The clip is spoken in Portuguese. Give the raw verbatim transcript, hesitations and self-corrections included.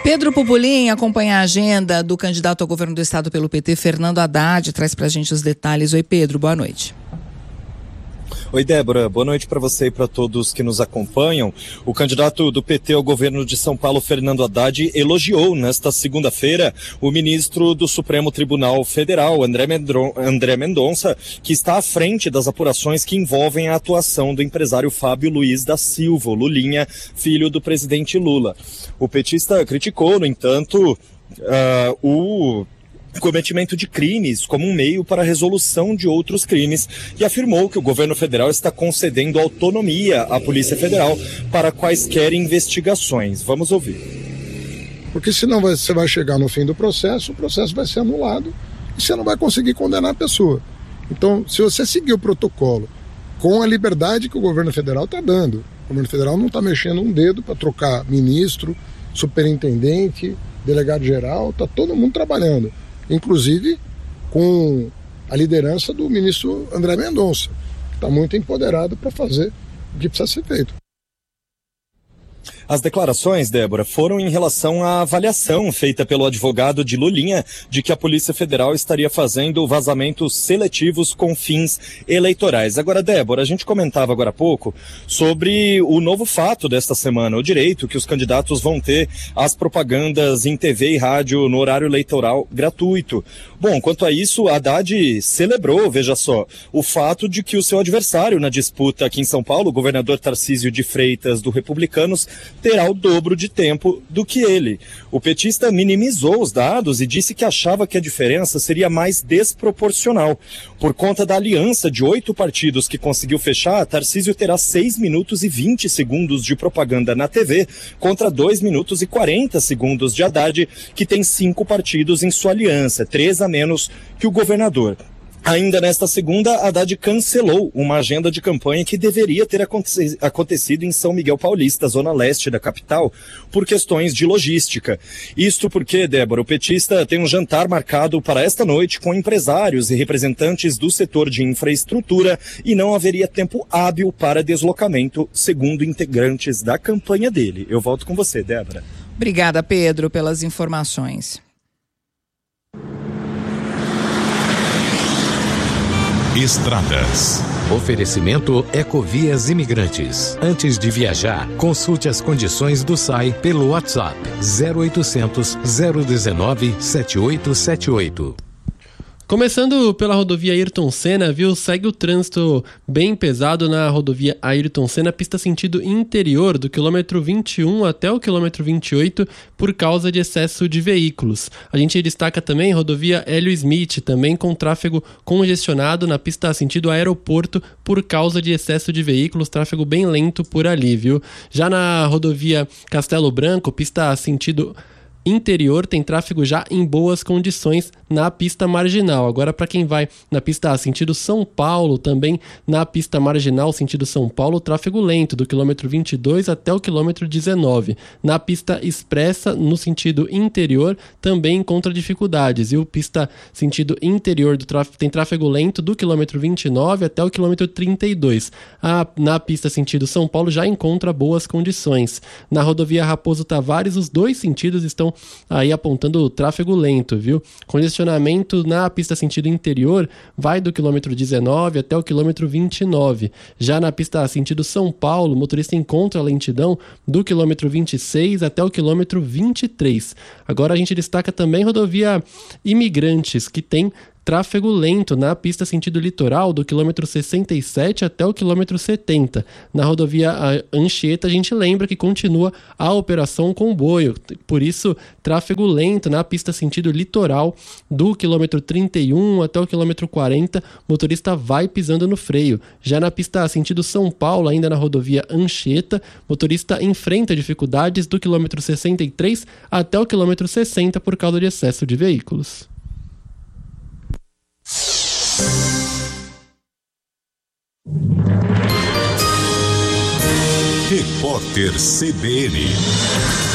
Pedro Pupolin acompanha a agenda do candidato ao governo do estado pelo P T, Fernando Haddad, traz pra gente os detalhes. Oi, Pedro, boa noite. Oi, Débora, boa noite para você e para todos que nos acompanham. O candidato do P T ao governo de São Paulo, Fernando Haddad, elogiou nesta segunda-feira o ministro do Supremo Tribunal Federal, André, Mendron- André Mendonça, que está à frente das apurações que envolvem a atuação do empresário Fábio Luiz da Silva, Lulinha, filho do presidente Lula. O petista criticou, no entanto, uh, o cometimento de crimes como um meio para a resolução de outros crimes e afirmou que o governo federal está concedendo autonomia à Polícia Federal para quaisquer investigações. Vamos ouvir. Porque senão você vai chegar no fim do processo, o processo vai ser anulado e você não vai conseguir condenar a pessoa. Então, se você seguir o protocolo com a liberdade que o governo federal está dando, o governo federal não está mexendo um dedo para trocar ministro, superintendente, delegado-geral, está todo mundo trabalhando. Inclusive com a liderança do ministro André Mendonça, que está muito empoderado para fazer o que precisa ser feito. As declarações, Débora, foram em relação à avaliação feita pelo advogado de Lulinha de que a Polícia Federal estaria fazendo vazamentos seletivos com fins eleitorais. Agora, Débora, a gente comentava agora há pouco sobre o novo fato desta semana, o direito que os candidatos vão ter às propagandas em T V e rádio no horário eleitoral gratuito. Bom, quanto a isso, Haddad celebrou, veja só, o fato de que o seu adversário na disputa aqui em São Paulo, o governador Tarcísio de Freitas, do Republicanos, terá o dobro de tempo do que ele. O petista minimizou os dados e disse que achava que a diferença seria mais desproporcional. Por conta da aliança de oito partidos que conseguiu fechar, Tarcísio terá seis minutos e vinte segundos de propaganda na T V contra dois minutos e quarenta segundos de Haddad, que tem cinco partidos em sua aliança, três a menos que o governador. Ainda nesta segunda, Haddad cancelou uma agenda de campanha que deveria ter acontecido em São Miguel Paulista, zona leste da capital, por questões de logística. Isto porque, Débora, o petista tem um jantar marcado para esta noite com empresários e representantes do setor de infraestrutura e não haveria tempo hábil para deslocamento, segundo integrantes da campanha dele. Eu volto com você, Débora. Obrigada, Pedro, pelas informações. Estradas. Oferecimento Ecovias Imigrantes. Antes de viajar, consulte as condições do S A I pelo WhatsApp zero oitocentos, zero dezenove, setenta e oito setenta e oito. Começando pela rodovia Ayrton Senna, viu? Segue o trânsito bem pesado na rodovia Ayrton Senna, pista sentido interior, do quilômetro vinte e um até o quilômetro vinte e oito, por causa de excesso de veículos. A gente destaca também rodovia Hélio Smith, também com tráfego congestionado na pista sentido aeroporto, por causa de excesso de veículos, tráfego bem lento por ali, viu? Já na rodovia Castelo Branco, pista sentido interior, tem tráfego já em boas condições na pista marginal. Agora, para quem vai na pista A, sentido São Paulo, também na pista marginal, sentido São Paulo, tráfego lento, do quilômetro vinte e dois até o quilômetro dezenove. Na pista expressa, no sentido interior, também encontra dificuldades. E o pista sentido interior do tráfego, tem tráfego lento do quilômetro vinte e nove até o quilômetro trinta e dois. A, na pista sentido São Paulo já encontra boas condições. Na rodovia Raposo Tavares, os dois sentidos estão aí apontando o tráfego lento, viu? Congestionamento na pista sentido interior vai do quilômetro dezenove até o quilômetro vinte e nove. Já na pista sentido São Paulo, o motorista encontra a lentidão do quilômetro vinte e seis até o quilômetro vinte e três. Agora a gente destaca também rodovia Imigrantes, que tem tráfego lento na pista sentido litoral, do quilômetro sessenta e sete até o quilômetro setenta. Na rodovia Anchieta, a gente lembra que continua a operação comboio. Por isso, tráfego lento na pista sentido litoral, do quilômetro trinta e um até o quilômetro quarenta, motorista vai pisando no freio. Já na pista sentido São Paulo, ainda na rodovia Anchieta, motorista enfrenta dificuldades do quilômetro sessenta e três até o quilômetro sessenta por causa de excesso de veículos. Repórter C B N.